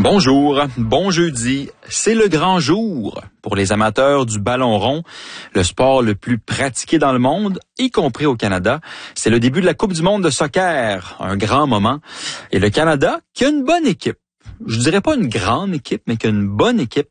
Bonjour, bon jeudi, c'est le grand jour pour les amateurs du ballon rond, le sport le plus pratiqué dans le monde, y compris au Canada. C'est le début de la Coupe du monde de soccer, un grand moment. Et le Canada qui a une bonne équipe. Je dirais pas une grande équipe, mais qui a une bonne équipe.